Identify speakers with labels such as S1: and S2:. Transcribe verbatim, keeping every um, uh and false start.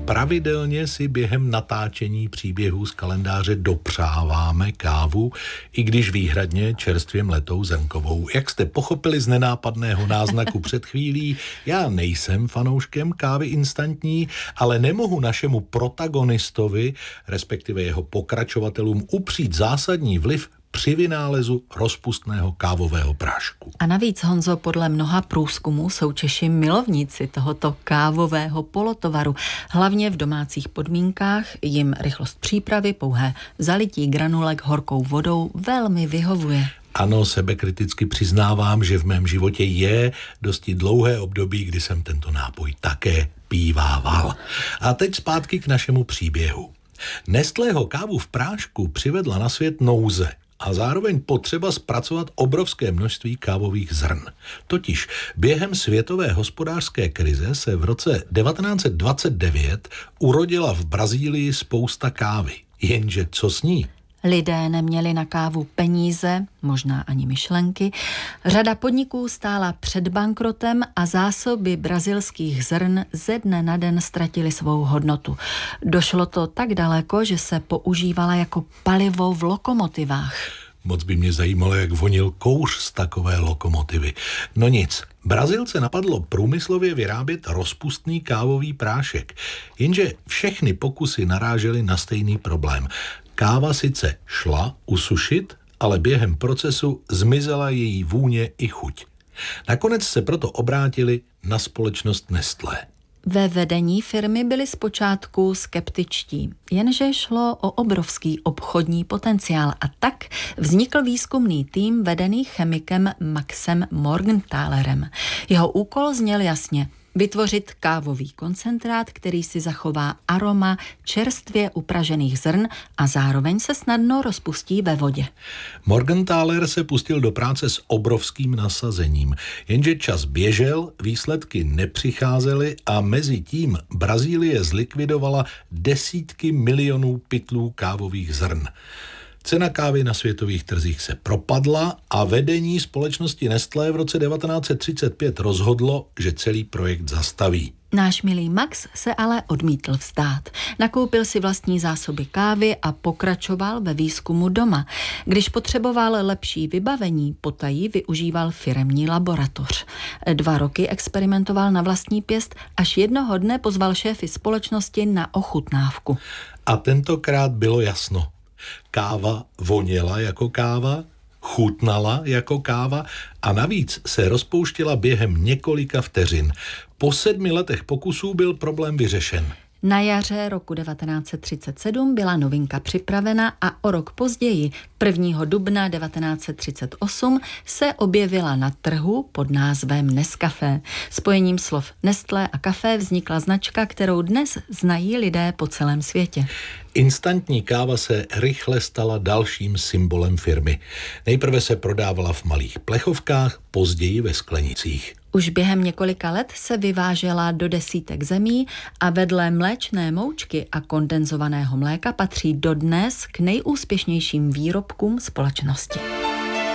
S1: Pravidelně si během natáčení příběhů z kalendáře dopřáváme kávu, i když výhradně čerstvě mletou zrnkovou. Jak jste pochopili z nenápadného náznaku před chvílí, já nejsem fanouškem kávy instantní, ale nemohu našemu protagonistovi, respektive jeho pokračovatelům, upřít zásadní vliv při vynálezu rozpustného kávového prášku.
S2: A navíc, Honzo, podle mnoha průzkumů jsou Češi milovníci tohoto kávového polotovaru. Hlavně v domácích podmínkách jim rychlost přípravy, pouhé zalití granulek horkou vodou velmi vyhovuje.
S1: Ano, sebekriticky přiznávám, že v mém životě je dosti dlouhé období, kdy jsem tento nápoj také pívával. A teď zpátky k našemu příběhu. Nestlého kávu v prášku přivedla na svět nouze a zároveň potřeba zpracovat obrovské množství kávových zrn. Totiž během světové hospodářské krize se v roce devatenáct set dvacet devět urodila v Brazílii spousta kávy. Jenže co s ní?
S2: Lidé neměli na kávu peníze, možná ani myšlenky. Řada podniků stála před bankrotem a zásoby brazilských zrn ze dne na den ztratily svou hodnotu. Došlo to tak daleko, že se používala jako palivo v lokomotivách.
S1: Moc by mě zajímalo, jak vonil kouř z takové lokomotivy. No nic, Brazilce napadlo průmyslově vyrábět rozpustný kávový prášek. Jenže všechny pokusy narážely na stejný problém. Káva sice šla usušit, ale během procesu zmizela její vůně i chuť. Nakonec se proto obrátili na společnost Nestlé.
S2: Ve vedení firmy byli zpočátku skeptičtí, jenže šlo o obrovský obchodní potenciál a tak vznikl výzkumný tým vedený chemikem Maxem Morgenthalerem. Jeho úkol zněl jasně: vytvořit kávový koncentrát, který si zachová aroma čerstvě upražených zrn a zároveň se snadno rozpustí ve vodě.
S1: Morgenthaler se pustil do práce s obrovským nasazením, jenže čas běžel, výsledky nepřicházely a mezi tím Brazílie zlikvidovala desítky milionů pytlů kávových zrn. Cena kávy na světových trzích se propadla a vedení společnosti Nestlé v roce devatenáct set třicet pět rozhodlo, že celý projekt zastaví.
S2: Náš milý Max se ale odmítl vzdát. Nakoupil si vlastní zásoby kávy a pokračoval ve výzkumu doma. Když potřeboval lepší vybavení, potají využíval firemní laboratoř. Dva roky experimentoval na vlastní pěst, až jednoho dne pozval šéfy společnosti na ochutnávku.
S1: A tentokrát bylo jasno. Káva voněla jako káva, chutnala jako káva a navíc se rozpouštěla během několika vteřin. Po sedmi letech pokusů byl problém vyřešen.
S2: Na jaře roku devatenáct set třicet sedm byla novinka připravena a o rok později, prvního dubna devatenáct set třicet osm, se objevila na trhu pod názvem Nescafé. Spojením slov Nestlé a kafé vznikla značka, kterou dnes znají lidé po celém světě.
S1: Instantní káva se rychle stala dalším symbolem firmy. Nejprve se prodávala v malých plechovkách, později ve sklenicích.
S2: Už během několika let se vyvážela do desítek zemí a vedle mléčné moučky a kondenzovaného mléka patří dodnes k nejúspěšnějším výrobkům společnosti.